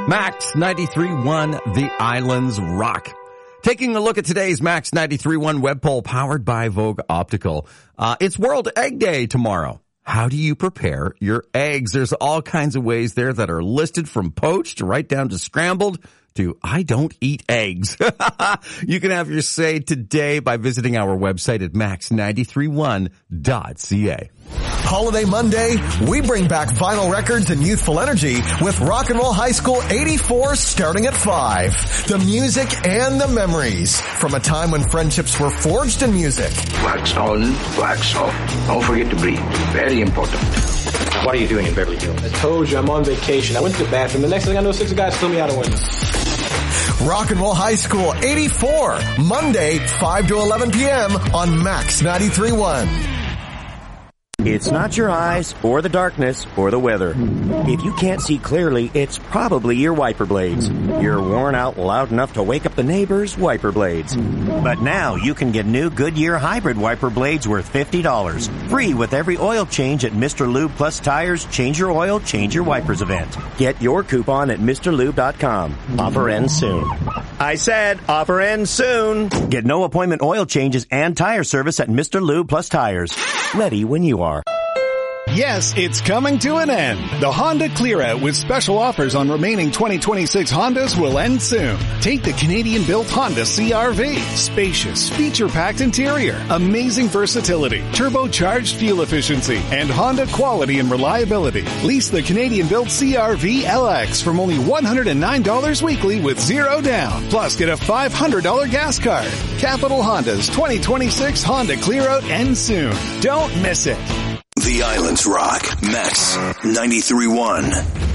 Max 93.1, the islands rock. Taking a look at today's Max 93.1 web poll powered by Vogue Optical. It's World Egg Day tomorrow. How do you prepare your eggs? There's all kinds of ways there that are listed, from poached right down to scrambled to I don't eat eggs. You can have your say today by visiting our website at max931.ca. Holiday Monday, we bring back vinyl records and youthful energy with Rock and Roll High School 84 starting at 5. The music and the memories from a time when friendships were forged in music. Wax on, wax off. Don't forget to breathe. Very important. What are you doing in Beverly Hills? I told you I'm on vacation. I went to the bathroom. The next thing I know, 6 guys threw me out a window. Rock and Roll High School 84, Monday, 5 to 11 p.m. on Max 93.1. It's not your eyes, or the darkness, or the weather. If you can't see clearly, it's probably your wiper blades. You're worn out loud enough to wake up the neighbors' wiper blades. But now you can get new Goodyear hybrid wiper blades worth $50. Free with every oil change at Mr. Lube Plus Tires Change Your Oil, Change Your Wipers event. Get your coupon at MrLube.com. Offer ends soon. I said offer ends soon. Get no appointment oil changes and tire service at Mr. Lube Plus Tires. Ready when you are. Yes, it's coming to an end. The Honda Clear Out with special offers on remaining 2026 Hondas will end soon. Take the Canadian-built Honda CR-V. Spacious, feature-packed interior, amazing versatility, turbocharged fuel efficiency, and Honda quality and reliability. Lease the Canadian-built CR-V LX from only $109 weekly with $0 down. Plus, get a $500 gas card. Capital Honda's 2026 Honda Clear Out ends soon. Don't miss it. The Islands Rock. Max 93.1.